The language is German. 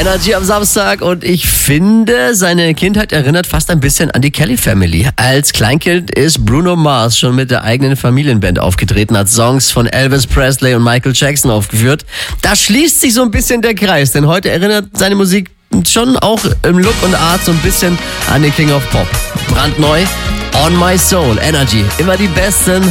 Energy am Samstag und ich finde, seine Kindheit erinnert fast ein bisschen an die Kelly Family. Als Kleinkind ist Bruno Mars schon mit der eigenen Familienband aufgetreten, hat Songs von Elvis Presley und Michael Jackson aufgeführt. Da schließt sich so ein bisschen der Kreis, denn heute erinnert seine Musik schon auch im Look und Art so ein bisschen an den King of Pop. Brandneu, On My Soul, Energy, immer die besten